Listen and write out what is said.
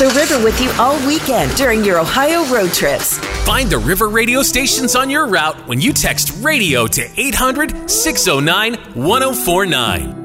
The River with you all weekend during your Ohio road trips. Find the River radio stations on your route when you text radio to 800-609-1049.